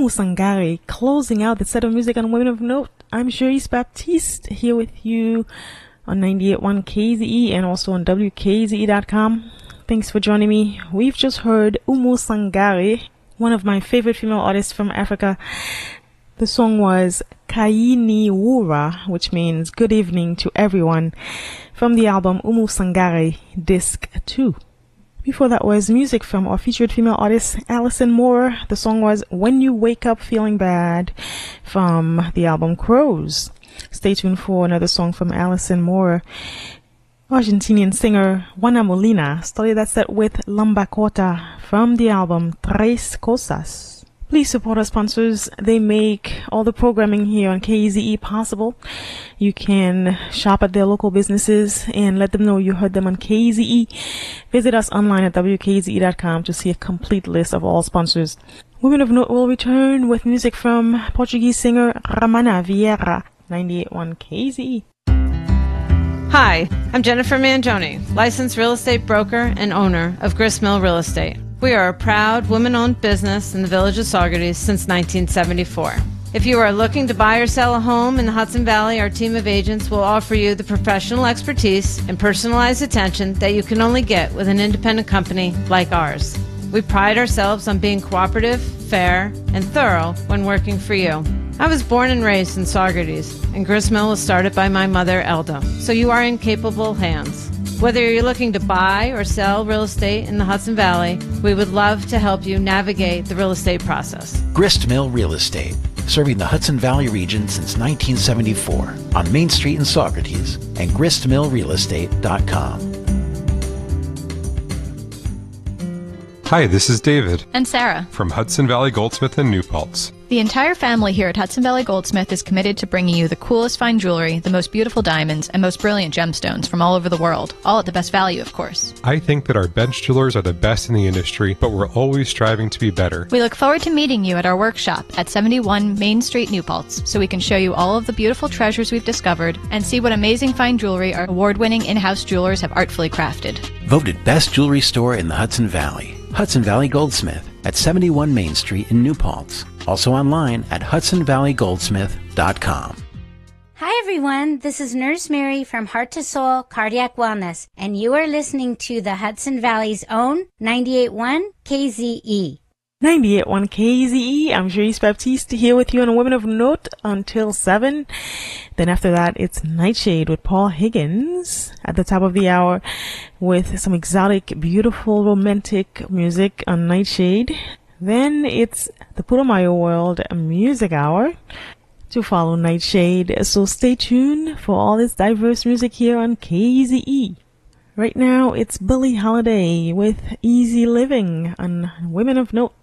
Oumou Sangaré closing out the set of music on Women of Note. I'm Cherise Baptiste here with you on 98.1 KZE and also on WKZE.com. Thanks for joining me. We've just heard Oumou Sangaré, one of my favorite female artists from Africa. The song was Kaini Wura, which means good evening to everyone, from the album Oumou Sangaré, Disc 2. Before that was music from our featured female artist, Alison Moore. The song was When You Wake Up Feeling Bad, from the album Crows. Stay tuned for another song from Alison Moore. Argentinian singer Juana Molina started that set with Lambacota from the album Tres Cosas. Please support our sponsors. They make all the programming here on KZE possible. You can shop at their local businesses and let them know you heard them on KZE. Visit us online at WKZE.com to see a complete list of all sponsors. Women of Note will return with music from Portuguese singer Ramana Vieira, 98.1 KZE. Hi, I'm Jennifer Mangione, licensed real estate broker and owner of Gristmill Real Estate. We are a proud woman-owned business in the village of Saugerties since 1974. If you are looking to buy or sell a home in the Hudson Valley, our team of agents will offer you the professional expertise and personalized attention that you can only get with an independent company like ours. We pride ourselves on being cooperative, fair, and thorough when working for you. I was born and raised in Saugerties, and Gristmill was started by my mother, Elda, so you are in capable hands. Whether you're looking to buy or sell real estate in the Hudson Valley, we would love to help you navigate the real estate process. Gristmill Real Estate, serving the Hudson Valley region since 1974 on Main Street in Saugerties and gristmillrealestate.com. Hi, this is David. And Sarah. From Hudson Valley Goldsmith and New Paltz. The entire family here at Hudson Valley Goldsmith is committed to bringing you the coolest fine jewelry, the most beautiful diamonds, and most brilliant gemstones from all over the world, all at the best value, of course. I think that our bench jewelers are the best in the industry, but we're always striving to be better. We look forward to meeting you at our workshop at 71 Main Street, New Paltz, so we can show you all of the beautiful treasures we've discovered and see what amazing fine jewelry our award-winning in-house jewelers have artfully crafted. Voted Best Jewelry Store in the Hudson Valley. Hudson Valley Goldsmith at 71 Main Street in New Paltz. Also online at hudsonvalleygoldsmith.com. Hi everyone, this is Nurse Mary from Heart to Soul Cardiac Wellness, and you are listening to the Hudson Valley's own 98.1 KZE. 98.1 KZE. I'm Cherise Baptiste here with you on Women of Note until 7. Then after that, it's Nightshade with Paul Higgins at the top of the hour with some exotic, beautiful, romantic music on Nightshade. Then it's the Putumayo World Music Hour to follow Nightshade. So stay tuned for all this diverse music here on KZE. Right now, it's Billie Holiday with Easy Living on Women of Note.